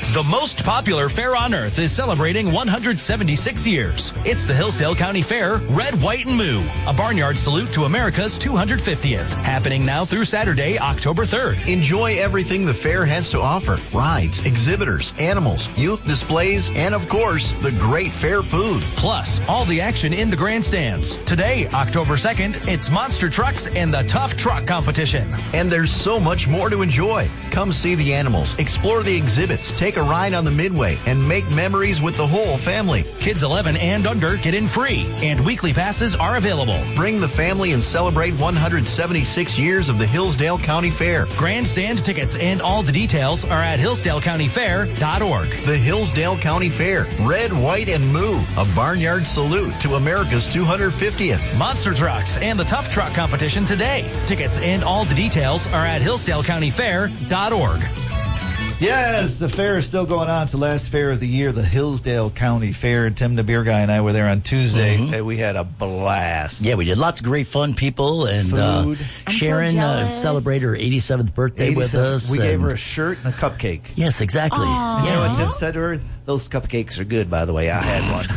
The most popular fair on earth is celebrating 176 years. It's the Hillsdale County Fair Red, White, and Moo, a barnyard salute to America's 250th. Happening now through Saturday, October 3rd. Enjoy everything the fair has to offer. Rides, exhibitors, animals, youth displays, and of course, the great fair food. Plus, all the action in the grandstands. Today, October 2nd, it's Monster Trucks and the Tough Truck Competition. And there's so much more to enjoy. Come see the animals, explore the exhibits, take a ride on the Midway, and make memories with the whole family. Kids 11 and under get in free, and weekly passes are available. Bring the family and celebrate 176 years of the Hillsdale County Fair. Grandstand tickets and all the details are at hillsdalecountyfair.org. The Hillsdale County Fair, Red, White, and Moo, a barnyard salute to America's 250th. Monster Trucks and the Tough Truck Competition today. Tickets and all the details are at hillsdalecountyfair.org. Yes, the fair is still going on. It's the last fair of the year, the Hillsdale County Fair. And Tim, the beer guy, and I were there on Tuesday. And we had a blast. Yeah, we did lots of great fun, people. And food. Sharon celebrated her 87th birthday with us. We gave her a shirt and a cupcake. Yes, exactly. Aww. You know what Tim said to her? Those cupcakes are good, by the way. I had one.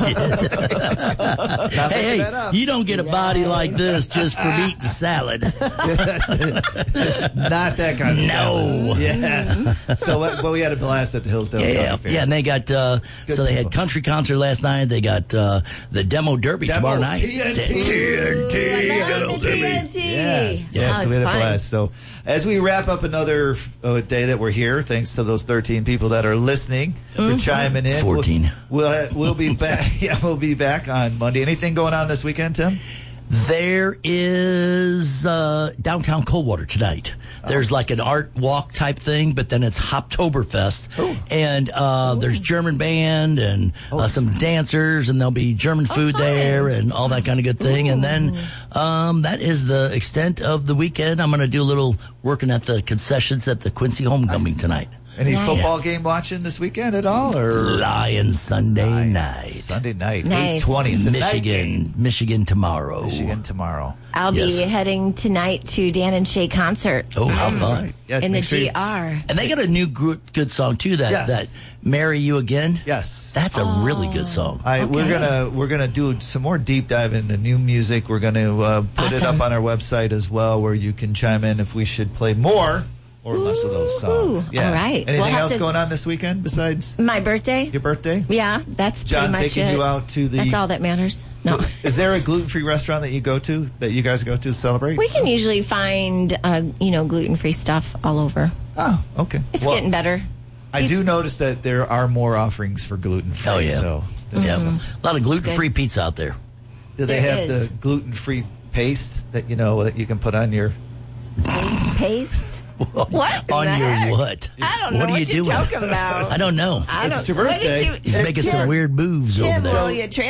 I did. Hey, you don't get a body like this just from eating salad. Not that kind of salad. Yes. So we had a blast at the Hillsdale County Fair. Yeah, and they got, they had country concert last night. They got the Demo Derby tomorrow night. TNT. Demo Derby. Yes, so we had a blast. So as we wrap up another day that we're here, thanks to those 13 people that are listening for chiming in. 14. We'll be back. Yeah, we'll be back on Monday. Anything going on this weekend, Tim? There is downtown Coldwater tonight. There's like an art walk type thing, but then it's Hoptoberfest. And there's German band and some dancers, and there'll be German food there and all that kind of good thing. And then that is the extent of the weekend. I'm going to do a little working at the concessions at the Quincy Homecoming tonight. Any football game watching this weekend at all? Or Lions Sunday night. Sunday night, Nice. 8:20. Michigan tomorrow. I'll be heading tonight to Dan and Shay concert. Oh, how fun. In the GR. And they got a new good song, too, that Marry You Again. Yes. That's a really good song. We're gonna do some more deep dive into new music. We're going to put it up on our website as well, where you can chime in if we should play more or less of those songs. Yeah. All right. Anything else going on this weekend besides my birthday? Your birthday? Yeah, that's John pretty much taking it. you out to the. That's all that matters. No. Is there a gluten-free restaurant that you go to that you guys go to celebrate? We can usually find gluten-free stuff all over. Oh, okay. It's getting better. I do notice that there are more offerings for gluten-free. Oh, yeah. So a lot of gluten-free pizza out there. Do they have the gluten-free paste that that you can put on your paste? What? On your what? I don't know what are you you're doing? talking about. I don't know. It's your birthday. He's making some weird moves over there. Will you